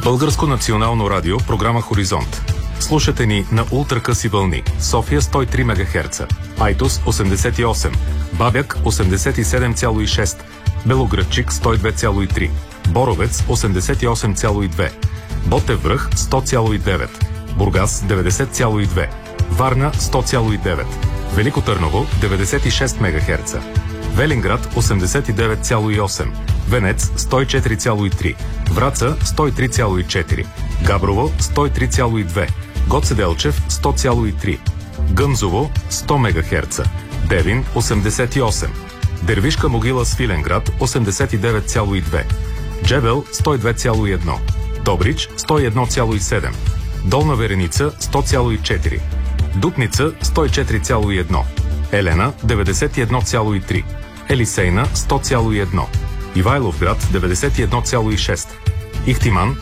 Българско национално радио, програма Хоризонт. Слушате ни на ултракъси вълни. София 103 МГц, Айтос 88, Бабяк 87,6, Белоградчик 102,3, Боровец 88,2, Ботев връх 100,9, Бургас 90,2, Варна 100,9, Велико Търново 96 МГц, Велинград 89,8, Венец 104,3, Враца 103,4, Габрово 103,2, Гоце Делчев 100,3, Гъмзово 100 МГц, Девин 88, Дервишка могила Свиленград 89,2, Джебел 102,1, Добрич 101,7, Долна Вереница 100,4, Дупница 104,1, Елена 91,3, Елисейна 100,1, Ивайловград 91,6, Ихтиман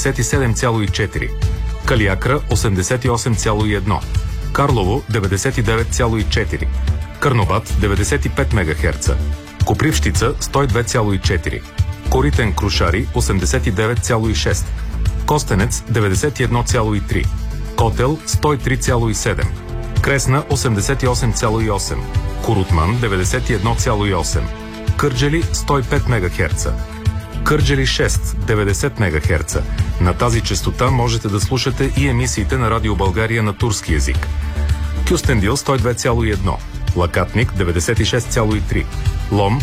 97,4, Калиакра 88,1, Карлово 99,4, Карнобат 95 МГц, Копривщица 102,4, Коритен Крушари 89,6, Костенец 91,3, Котел 103,7, Кресна 88,8, Корутман 91,8, Кърджали 105 МГц, Кърджали 6 90 МГц. На тази честота можете да слушате и емисиите на Радио България на турски език. Кюстендил 102,1, Лакатник 96,3, Лом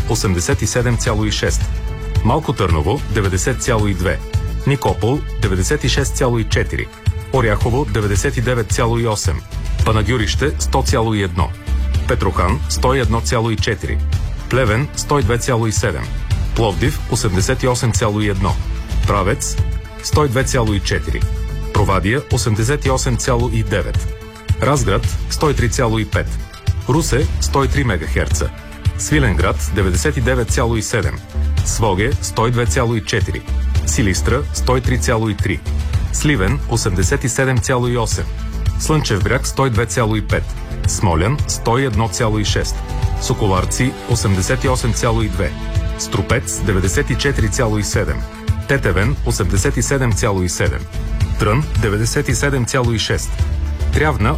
87,6, Малко Търново 90,2, Никопол 96,4, Оряхово 99,8, Панагюрище 100,1, Петрохан 101,4, Плевен 102,7, Пловдив 88,1, Правец 102,4, Провадия 88,9, Разград 103,5, Русе 103 МГц, Свиленград 99,7, Своге 102,4, Силистра 103,3, Сливен 87,8, Слънчев бряг 102,5, Смолян 101,6, Соколарци 88,2, Струпец 94,7, Тетевен 87,7, Трън 97,6, Трявна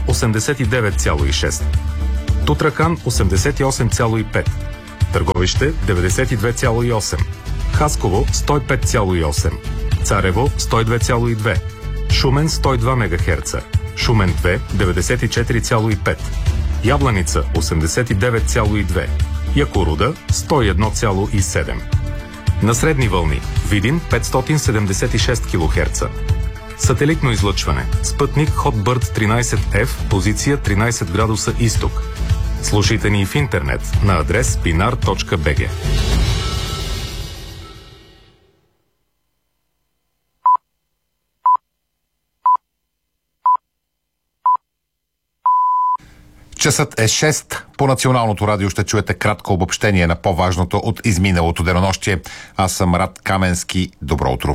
89,6, Тутракан 88,5, Търговище 92,8, Хасково 105,8, Царево 102,2, Шумен 102 МГц, Шумен 2 94,5, Ябланица 89,2, Якоруда 101,7. На средни вълни Видин 576 кГц. Сателитно излъчване. Спътник Hotbird 13F, позиция 13 градуса изток. Слушайте ни в интернет на адрес pinar.bg. Часът е 6. По националното радио ще чуете кратко обобщение на по-важното от изминалото денонощие. Аз съм Рад Каменски. Добро утро.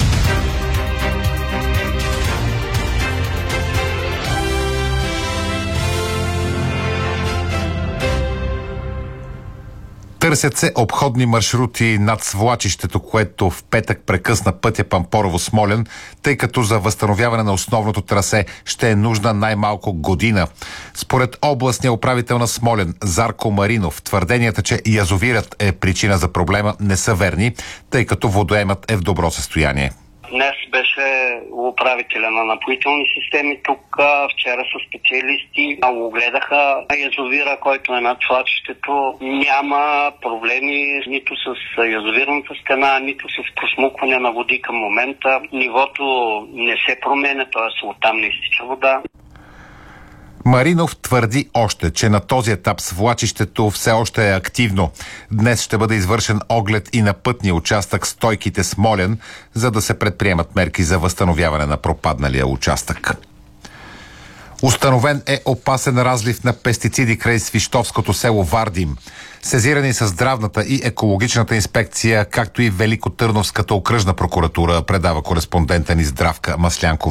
Търсят се обходни маршрути над свлачището, което в петък прекъсна пътя Пампорово-Смолян, тъй като за възстановяване на основното трасе ще е нужна най-малко година. Според областния управител на Смолян Зарко Маринов, твърденията, че язовирът е причина за проблема, не са верни, тъй като водоемът е в добро състояние. Днес беше управителя на напоителни системи тук. Вчера са специалисти огледаха язовира, който е над свлачището. Няма проблеми нито с язовирната стена, нито с просмукване на води към момента. Нивото не се променя, т.е. оттам не изтича вода. Маринов твърди още, че на този етап свлачището все още е активно. Днес ще бъде извършен оглед и на пътния участък Стойките Смолян, за да се предприемат мерки за възстановяване на пропадналия участък. Установен е опасен разлив на пестициди край свищовското село Вардим. Сезирани са здравната и екологичната инспекция, както и Великотърновската окръжна прокуратура, предава кореспондента ни Здравка Маслянкова.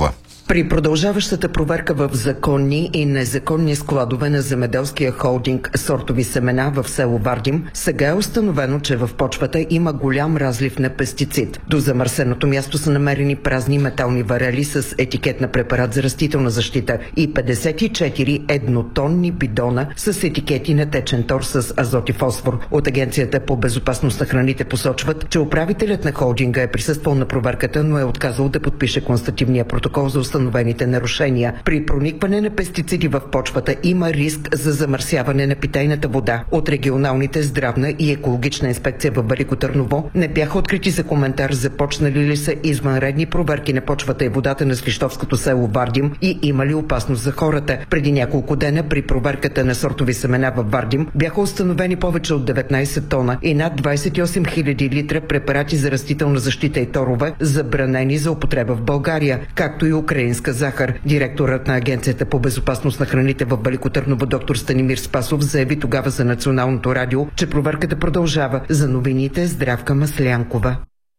При продължаващата проверка в законни и незаконни складове на земеделския холдинг Сортови семена в село Вардим, сега е установено, че в почвата има голям разлив на пестицид. До замърсеното място са намерени празни метални варели с етикет на препарат за растителна защита и 54 еднотонни бидона с етикети на течен тор с азот и фосфор. От Агенцията по безопасност на храните посочват, че управителят на холдинга е присъствал на проверката, но е отказал да подпише констативния протокол за установените нарушения. При проникване на пестициди в почвата има риск за замърсяване на питейната вода. От регионалните здравна и екологична инспекция в Велико Търново не бяха открити за коментар започнали ли са извънредни проверки на почвата и водата на свищовското село Вардим и има ли опасност за хората. Преди няколко дена при проверката на сортови семена в Вардим бяха установени повече от 19 тона и над 28 000 литра препарати за растителна защита и торове, забранени за употреба в България, както и украинска захар. Директорът на Агенцията по безопасност на храните в Велико Търново доктор Станимир Спасов заяви тогава за Националното радио, че проверката продължава. За новините Здравка Маслянкова.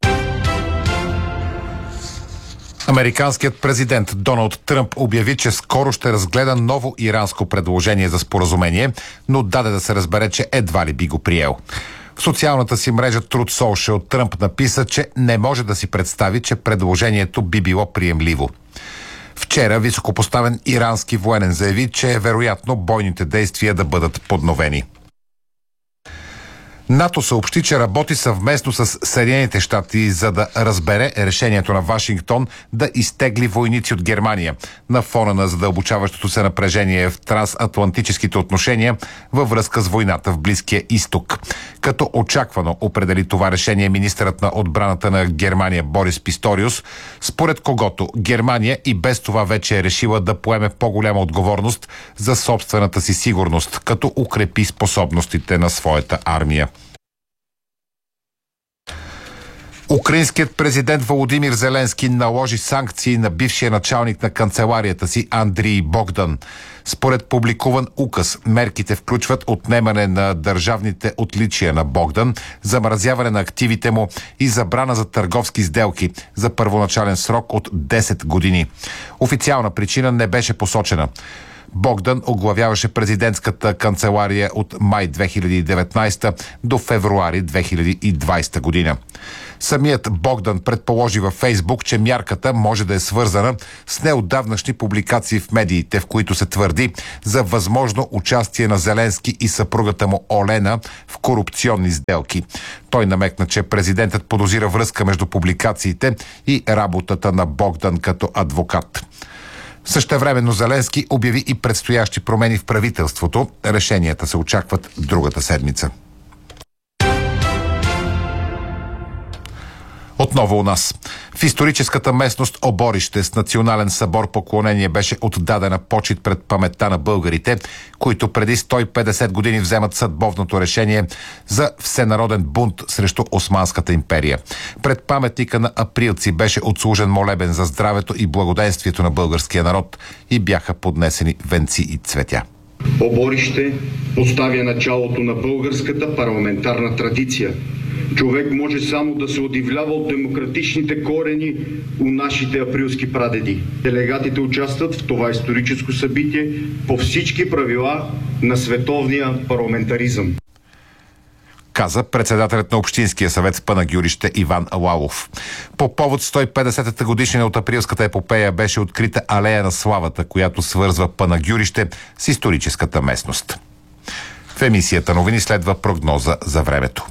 Американският президент Доналд Тръмп обяви, че скоро ще разгледа ново иранско предложение за споразумение, но даде да се разбере, че едва ли би го приел. В социалната си мрежа Truth Social Тръмп написа, че не може да си представи, че предложението би било приемливо. Вчера високопоставен ирански военен заяви, че е вероятно бойните действия да бъдат подновени. НАТО съобщи, че работи съвместно с Съединените щати, за да разбере решението на Вашингтон да изтегли войници от Германия на фона на задълбочаващото се напрежение в трансатлантическите отношения във връзка с войната в Близкия изток. Като очаквано определи това решение министърът на отбраната на Германия Борис Писториус, според когото Германия и без това вече е решила да поеме по-голяма отговорност за собствената си сигурност, като укрепи способностите на своята армия. Украинският президент Володимир Зеленски наложи санкции на бившия началник на канцеларията си Андрий Богдан. Според публикуван указ, мерките включват отнемане на държавните отличия на Богдан, замразяване на активите му и забрана за търговски сделки за първоначален срок от 10 години. Официална причина не беше посочена. Богдан оглавяваше президентската канцелария от май 2019 до февруари 2020 година. Самият Богдан предположи във Фейсбук, че мярката може да е свързана с неотдавнашни публикации в медиите, в които се твърди за възможно участие на Зеленски и съпругата му Олена в корупционни сделки. Той намекна, че президентът подозира връзка между публикациите и работата на Богдан като адвокат. Същевременно Зеленски обяви и предстоящи промени в правителството. Решенията се очакват другата седмица. Отново у нас. В историческата местност Оборище с национален събор поклонение беше отдадена почит пред паметта на българите, които преди 150 години вземат съдбовното решение за всенароден бунт срещу Османската империя. Пред паметника на априлци беше отслужен молебен за здравето и благоденствието на българския народ и бяха поднесени венци и цветя. Оборище поставя началото на българската парламентарна традиция. Човек може само да се удивлява от демократичните корени у нашите априлски прадеди. Делегатите участват в това историческо събитие по всички правила на световния парламентаризъм, каза председателят на Общинския съвет в Панагюрище Иван Лалов. По повод 150-та годишнина от априлската епопея беше открита алея на славата, която свързва Панагюрище с историческата местност. В емисията новини следва прогноза за времето.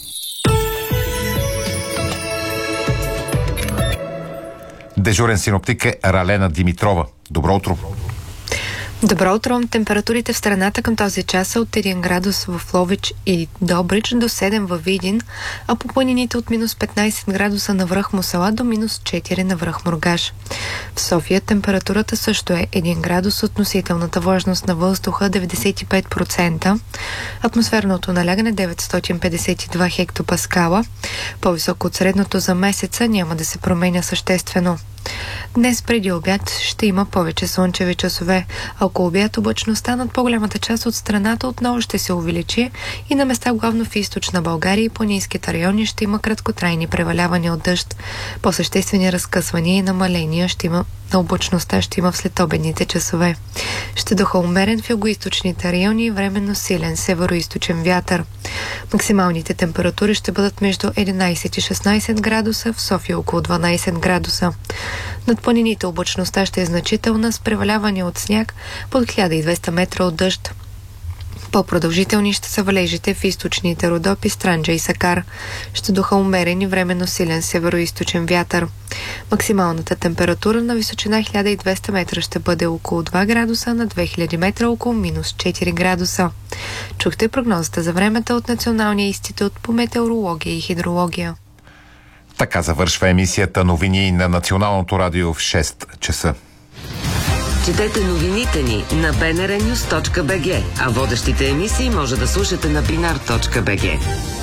Дежурен синоптик е Ралена Димитрова. Добро утро! Добро утро! Температурите в страната към този час са от 1 градус в Ловеч и Добрич до 7 във Видин, а по планините от минус 15 градуса на връх Мусала до минус 4 на връх Мургаш. В София температурата също е 1 градус, относителната влажност на въздуха 95%, атмосферното налягане 952 хектопаскала. По-високо от средното за месеца няма да се променя съществено. Днес преди обяд ще има повече слънчеви часове. Около обяд облачността над по-голямата част от страната отново ще се увеличи и на места главно в източна България и планинските райони ще има краткотрайни превалявания от дъжд. По-съществени разкъсвания и намаления ще има на облачността ще има в следобедните часове. Ще духа умерен в югоизточните райони и временно силен североизточен вятър. Максималните температури ще бъдат между 11 и 16 градуса, в София около 12 градуса. Над планините облачността ще е значителна с преваляване от сняг под 1200 метра от дъжд. По-продължителни ще са валежите в източните Родопи, Странджа и Сакар. Ще духа умерен и временно силен североизточен вятър. Максималната температура на височина 1200 метра ще бъде около 2 градуса, на 2000 метра около минус 4 градуса. Чухте прогнозата за времето от Националния институт по метеорология и хидрология. Така завършва емисията новини на Националното радио в 6 часа. Четете новините ни на bnrnews.bg, а водещите емисии може да слушате на binar.bg.